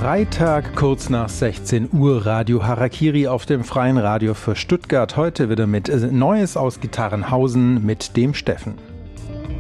Freitag, kurz nach 16 Uhr, Radio Harakiri auf dem Freien Radio für Stuttgart. Heute wieder mit Neues aus Gitarrenhausen mit dem Steffen.